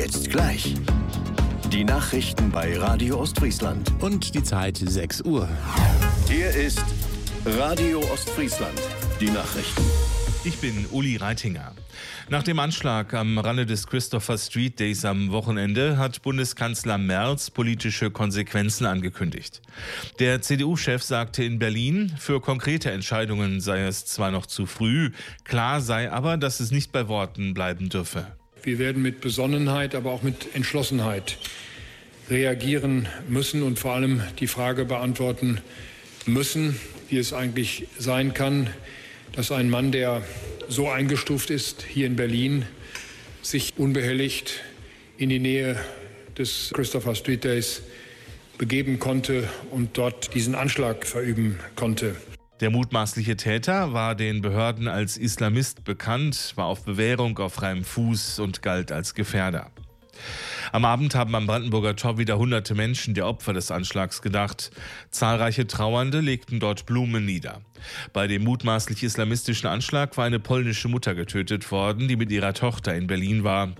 Jetzt gleich. Die Nachrichten bei Radio Ostfriesland. Und die Zeit 6 Uhr. Hier ist Radio Ostfriesland. Die Nachrichten. Ich bin Uli Reitinger. Nach dem Anschlag am Rande des Christopher Street Days am Wochenende hat Bundeskanzler Merz politische Konsequenzen angekündigt. Der CDU-Chef sagte in Berlin, für konkrete Entscheidungen sei es zwar noch zu früh, klar sei aber, dass es nicht bei Worten bleiben dürfe. Wir werden mit Besonnenheit, aber auch mit Entschlossenheit reagieren müssen und vor allem die Frage beantworten müssen, wie es eigentlich sein kann, dass ein Mann, der so eingestuft ist hier in Berlin, sich unbehelligt in die Nähe des Christopher Street Days begeben konnte und dort diesen Anschlag verüben konnte. Der mutmaßliche Täter war den Behörden als Islamist bekannt, war auf Bewährung auf freiem Fuß und galt als Gefährder. Am Abend haben am Brandenburger Tor wieder hunderte Menschen der Opfer des Anschlags gedacht. Zahlreiche Trauernde legten dort Blumen nieder. Bei dem mutmaßlich islamistischen Anschlag war eine polnische Mutter getötet worden, die mit ihrer Tochter in Berlin war.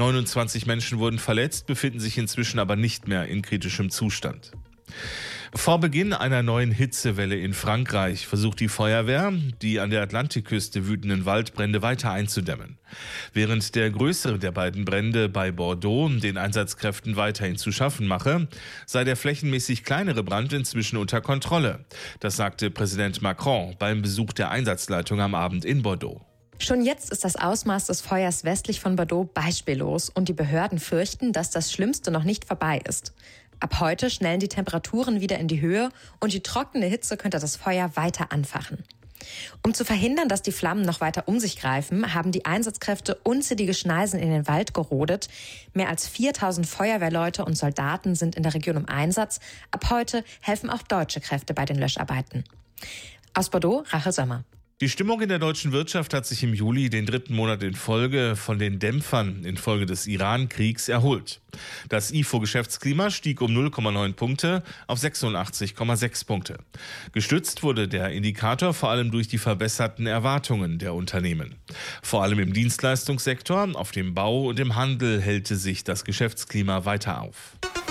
29 Menschen wurden verletzt, befinden sich inzwischen aber nicht mehr in kritischem Zustand. Vor Beginn einer neuen Hitzewelle in Frankreich versucht die Feuerwehr, die an der Atlantikküste wütenden Waldbrände weiter einzudämmen. Während der größere der beiden Brände bei Bordeaux den Einsatzkräften weiterhin zu schaffen mache, sei der flächenmäßig kleinere Brand inzwischen unter Kontrolle. Das sagte Präsident Macron beim Besuch der Einsatzleitung am Abend in Bordeaux. Schon jetzt ist das Ausmaß des Feuers westlich von Bordeaux beispiellos und die Behörden fürchten, dass das Schlimmste noch nicht vorbei ist. Ab heute schnellen die Temperaturen wieder in die Höhe und die trockene Hitze könnte das Feuer weiter anfachen. Um zu verhindern, dass die Flammen noch weiter um sich greifen, haben die Einsatzkräfte unzählige Schneisen in den Wald gerodet. Mehr als 4000 Feuerwehrleute und Soldaten sind in der Region im Einsatz. Ab heute helfen auch deutsche Kräfte bei den Löscharbeiten. Aus Bordeaux, Rachel Sommer. Die Stimmung in der deutschen Wirtschaft hat sich im Juli den dritten Monat in Folge von den Dämpfern infolge des Iran-Kriegs erholt. Das IFO-Geschäftsklima stieg um 0,9 Punkte auf 86,6 Punkte. Gestützt wurde der Indikator vor allem durch die verbesserten Erwartungen der Unternehmen. Vor allem im Dienstleistungssektor, auf dem Bau und im Handel hellte sich das Geschäftsklima weiter auf.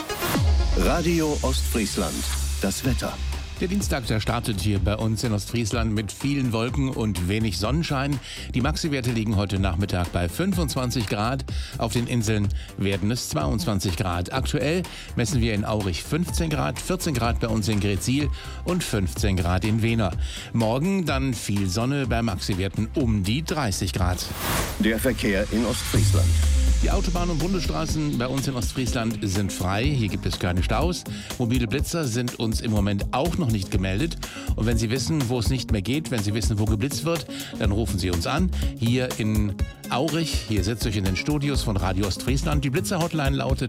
Radio Ostfriesland. Das Wetter. Der Dienstag, der startet hier bei uns in Ostfriesland mit vielen Wolken und wenig Sonnenschein. Die Maxi-Werte liegen heute Nachmittag bei 25 Grad. Auf den Inseln werden es 22 Grad. Aktuell messen wir in Aurich 15 Grad, 14 Grad bei uns in Gretzil und 15 Grad in Wehner. Morgen dann viel Sonne bei Maxi-Werten um die 30 Grad. Der Verkehr in Ostfriesland. Die Autobahnen und Bundesstraßen bei uns in Ostfriesland sind frei. Hier gibt es keine Staus. Mobile Blitzer sind uns im Moment auch noch nicht gemeldet. Und wenn Sie wissen, wo es nicht mehr geht, wenn Sie wissen, wo geblitzt wird, dann rufen Sie uns an. Hier in Aurich, hier sitzt euch in den Studios von Radio Ostfriesland. Die Blitzer-Hotline lautet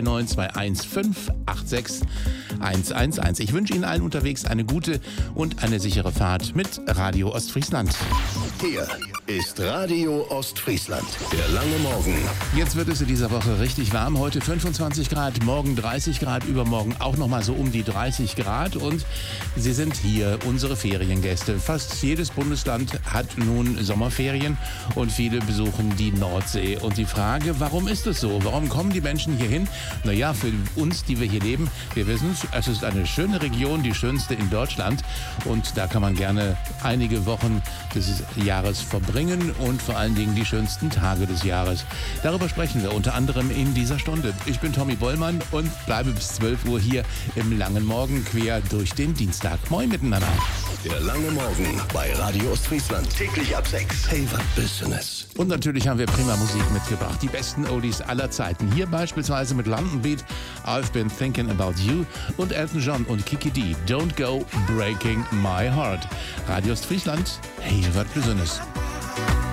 04921586111. Ich wünsche Ihnen allen unterwegs eine gute und eine sichere Fahrt mit Radio Ostfriesland. Hier ist Radio Ostfriesland. Der lange Morgen. Jetzt wird es in dieser Woche richtig warm. Heute 25 Grad, morgen 30 Grad, übermorgen auch nochmal so um die 30 Grad. Und Sie sind hier unsere Feriengäste. Fast jedes Bundesland hat nun Sommerferien und viele besuchen die Nordsee. Und die Frage, warum ist es so? Warum kommen die Menschen hier hin? Naja, für uns, die wir hier leben, wir wissen es ist eine schöne Region, die schönste in Deutschland. Und da kann man gerne einige Wochen des Jahres verbringen und vor allen Dingen die schönsten Tage des Jahres. Darüber sprechen wir unter anderem in dieser Stunde. Ich bin Tommy Bollmann und bleibe bis 12 Uhr hier im langen Morgen quer durch den Dienstag. Moin miteinander. Der lange Morgen bei Radio Ostfriesland. Täglich ab 6. Favorite Business. Und natürlich haben wir prima Musik mitgebracht. Die besten Oldies aller Zeiten. Hier beispielsweise mit London Beat, I've Been Thinking About You und Elton John und Kiki D. Don't Go Breaking My Heart. Radio Ostfriesland. Hey, was Business.